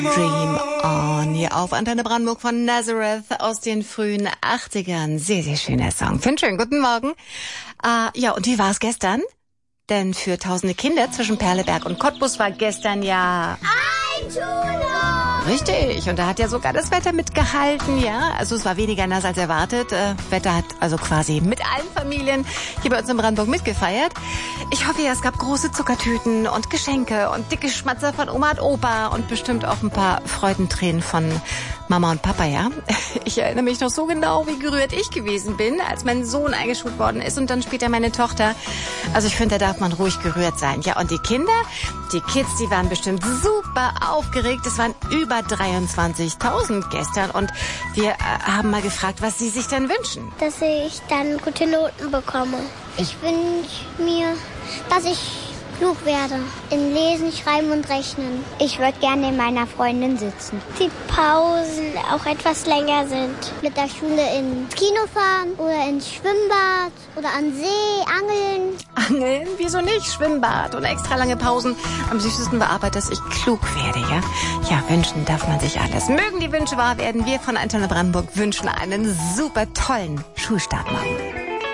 Dream On, hier auf Antenne Brandenburg von Nazareth aus den frühen 80ern. Sehr, sehr schöner Song. Für einen schönen guten Morgen. Ja, und wie war es gestern? Denn für tausende Kinder zwischen Perleberg und Cottbus war gestern ja... ein Schulhof! Richtig, und da hat ja sogar das Wetter mitgehalten, ja. Also es war weniger nass als erwartet. Wetter hat also quasi mit allen Familien hier bei uns in Brandenburg mitgefeiert. Ich hoffe ja, es gab große Zuckertüten und Geschenke und dicke Schmatzer von Oma und Opa und bestimmt auch ein paar Freudentränen von Mama und Papa, ja. Ich erinnere mich noch so genau, wie gerührt ich gewesen bin, als mein Sohn eingeschult worden ist und dann später meine Tochter. Also ich finde, da darf man ruhig gerührt sein. Ja, und die Kinder, die Kids, die waren bestimmt super aufgeregt. Es waren über 23.000 gestern und wir haben mal gefragt, was sie sich denn wünschen. Dass ich dann gute Noten bekomme. Ich wünsche mir, dass ich klug werde. In Lesen, Schreiben und Rechnen. Ich würde gerne in meiner Freundin sitzen. Die Pausen auch etwas länger sind. Mit der Schule ins Kino fahren oder ins Schwimmbad oder an See, angeln. Angeln? Wieso nicht? Schwimmbad und extra lange Pausen. Am süßesten war aber, dass ich klug werde, ja? Ja, wünschen darf man sich alles. Mögen die Wünsche wahr werden. Wir von Antenne Brandenburg wünschen einen super tollen Schulstart morgen.